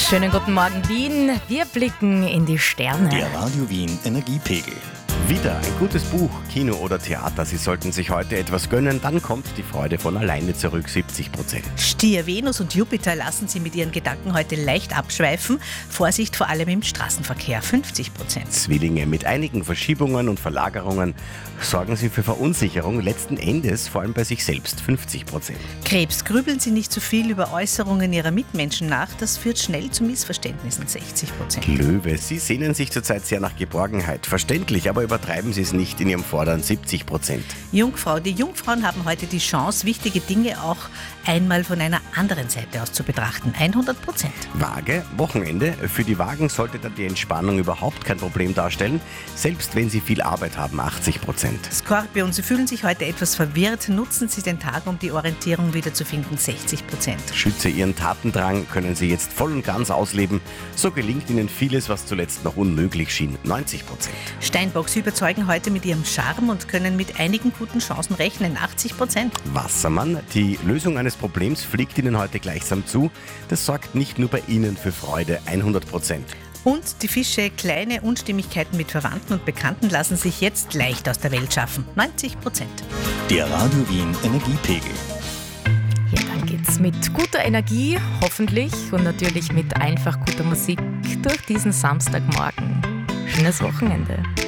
Schönen guten Morgen, Wien. Wir blicken in die Sterne. Der Radio Wien Energiepegel. Wieder ein gutes Buch, Kino oder Theater. Sie sollten sich heute etwas gönnen, dann kommt die Freude von alleine zurück, 70%. Stier, Venus und Jupiter lassen Sie mit Ihren Gedanken heute leicht abschweifen. Vorsicht vor allem im Straßenverkehr, 50%. Zwillinge, mit einigen Verschiebungen und Verlagerungen sorgen Sie für Verunsicherung, letzten Endes vor allem bei sich selbst, 50%. Krebs, grübeln Sie nicht zu viel über Äußerungen Ihrer Mitmenschen nach, das führt schnell zu Missverständnissen, 60%. Löwe, Sie sehnen sich zurzeit sehr nach Geborgenheit, verständlich, aber übertreiben Sie es nicht in Ihrem Fordern, 70%. Jungfrau, die Jungfrauen haben heute die Chance, wichtige Dinge auch einmal von einer anderen Seite aus zu betrachten, 100%. Waage, Wochenende. Für die Wagen sollte dann die Entspannung überhaupt kein Problem darstellen, selbst wenn Sie viel Arbeit haben, 80%. Skorpion, Sie fühlen sich heute etwas verwirrt, nutzen Sie den Tag, um die Orientierung wiederzufinden, 60%. Schütze, Ihren Tatendrang können Sie jetzt voll und ganz ausleben. So gelingt Ihnen vieles, was zuletzt noch unmöglich schien, 90%. Steinbock, Sie überzeugen heute mit Ihrem Charme und können mit einigen guten Chancen rechnen, 80%. Wassermann, die Lösung eines Problems fliegt Ihnen heute gleichsam zu. Das sorgt nicht nur bei Ihnen für Freude, 100%. Und die Fische, kleine Unstimmigkeiten mit Verwandten und Bekannten lassen sich jetzt leicht aus der Welt schaffen, 90%. Der Radio Wien Energiepegel. Ja, dann geht's mit guter Energie, hoffentlich, und natürlich mit einfach guter Musik durch diesen Samstagmorgen. Schönes Wochenende.